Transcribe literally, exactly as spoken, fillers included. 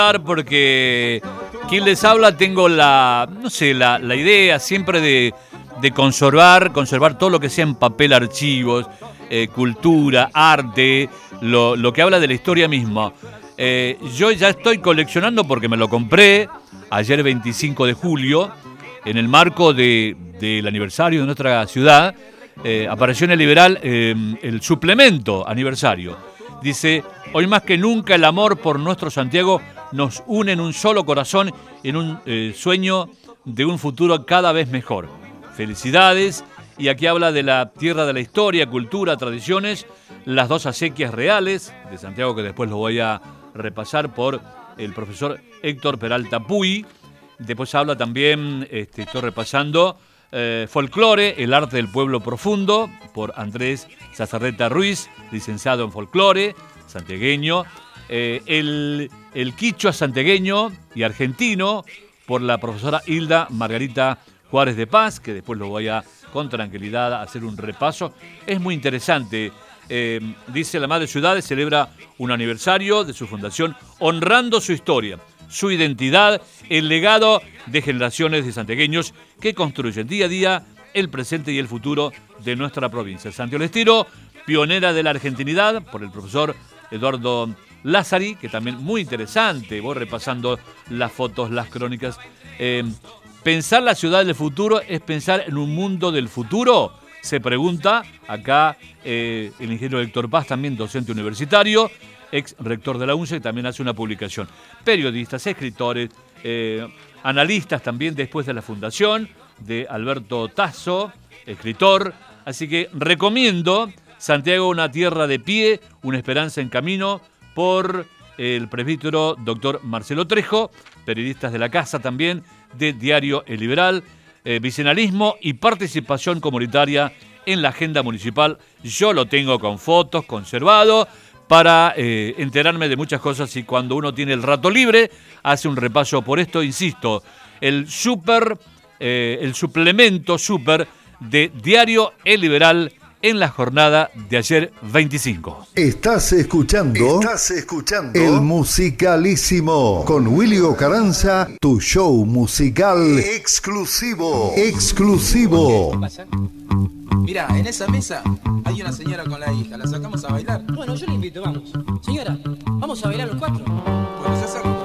Porque quien les habla tengo la, no sé, la, la idea siempre de, de conservar, conservar todo lo que sea en papel, archivos, eh, cultura, arte, lo, lo que habla de la historia misma. Eh, yo ya estoy coleccionando porque me lo compré ayer veinticinco de julio, en el marco de, del aniversario de nuestra ciudad, eh, apareció en el Liberal eh, el suplemento aniversario. Dice, hoy más que nunca el amor por nuestro Santiago nos une en un solo corazón, en un eh, sueño de un futuro cada vez mejor. Felicidades, y aquí habla de la tierra de la historia, cultura, tradiciones, las dos acequias reales de Santiago, que después lo voy a repasar por el profesor Héctor Peralta Puy. Después habla también, este, estoy repasando, eh, folclore, el arte del pueblo profundo, por Andrés Zazarreta Ruiz, licenciado en folclore, santiagueño. Eh, el, el quichua santiagueño y argentino, por la profesora Hilda Margarita Juárez de Paz, que después lo voy a, con tranquilidad, hacer un repaso. Es muy interesante. Eh, dice, la Madre Ciudades celebra un aniversario de su fundación, honrando su historia, su identidad, el legado de generaciones de santiagueños que construyen día a día el presente y el futuro de nuestra provincia. Santiago del Estero, pionera de la argentinidad, por el profesor Eduardo Lázari, que también muy interesante, voy repasando las fotos, las crónicas. Eh, ¿Pensar la ciudad del futuro es pensar en un mundo del futuro? Se pregunta acá eh, el ingeniero Héctor Paz, también docente universitario, ex rector de la U N C, que también hace una publicación. Periodistas, escritores, eh, analistas también después de la fundación, de Alberto Tasso, escritor. Así que recomiendo Santiago, una tierra de pie, una esperanza en camino, por el presbítero doctor Marcelo Trejo, periodistas de la casa también, de Diario El Liberal, eh, bicenalismo y participación comunitaria en la agenda municipal. Yo lo tengo con fotos, conservado, para eh, enterarme de muchas cosas, y cuando uno tiene el rato libre, hace un repaso por esto. Insisto, el super, eh, el suplemento super de Diario El Liberal, en la jornada de ayer veinticinco. Estás escuchando, Estás escuchando El Musicalísimo con Willy Carranza, tu show musical exclusivo. Exclusivo. ¿Qué pasa? Mira, en esa mesa hay una señora con la hija. ¿La sacamos a bailar? Bueno, yo le invito, vamos. Señora, vamos a bailar los cuatro. Bueno, se acerca.